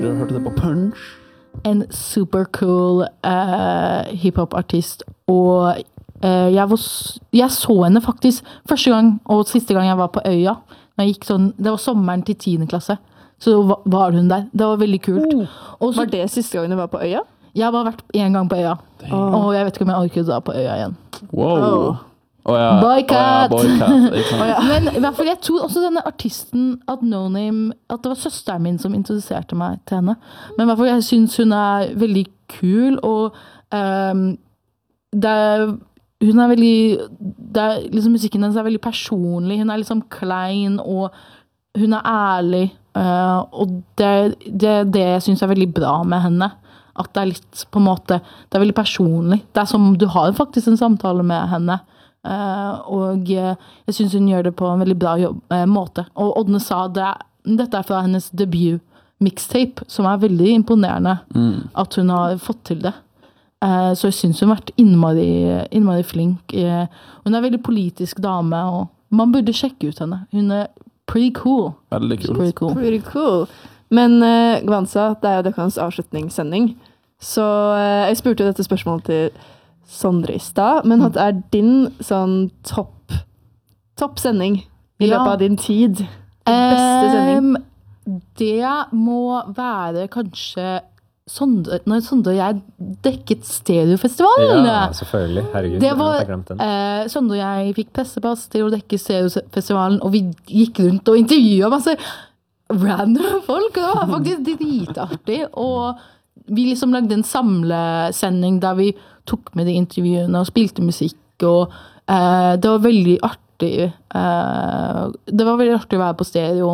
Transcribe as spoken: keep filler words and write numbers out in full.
Du har hørt det på Punch? En super cool uh, hiphop-artist, og uh, jeg, var, jeg så henne faktisk første gang, og siste gang jeg var på øya. Jeg gikk sånn, det var sommeren til tiende klasse, så var hun der. Det var veldig kult. Oh, Også, var det siste gang du var på øya? Jeg har bare vært en gang på øya, oh. og jeg vet ikke om jeg orker å dra på øya igjen. Wow! Oh. Oh, ja. Boycott! Oh, ja, boycott. oh, ja. Men i hvert fall, jeg tror også denne artisten, at No Name, at det var søsteren min som introduserte meg til henne. Men i hvert fall, jeg synes hun er veldig kul, og um, det er, hun er veldig, det er, liksom, musikken hennes er veldig personlig, hun er liksom klein, og hun er ærlig, uh, og det, det, det jeg synes er veldig bra med henne. At det er litt, på en måte, det er veldig personlig. Det er som du har faktisk en samtale med henne, Uh, og uh, jeg synes hun gjør det på en veldig bra jobb, uh, måte. Og Ådne sa det, dette er fra hennes debut mixtape, som er veldig imponerende mm. at hun har fått til det. Uh, så jeg synes hun har vært innmari, innmari flink. Uh, hun er en veldig politisk dame, og man burde sjekke ut henne. Hun er pretty cool. Veldig kult. Pretty cool. Pretty cool. Men uh, Gvansa, det er jo deres avslutningssending. Så uh, jeg spurte jo dette spørsmålet til Sondre i stad, men at er din sånn topp topp sending i løpet av din tid? Din beste sending? Um, det må være kanskje Sondre, når Sondre og jeg dekket Stereofestivalen. Ja, selvfølgelig. Herregud, det var, jeg har glemt den. Uh, Sondre og jeg fikk pressepass til å dekke Stereofestivalen, og vi gikk rundt og intervjuet masse random folk, og det var faktisk dritartig, og vi liksom lagde en samlesending der vi tok med de intervjuene og spilte musikk, og uh, det var veldig artig. Uh, det var veldig artig å være på stereo.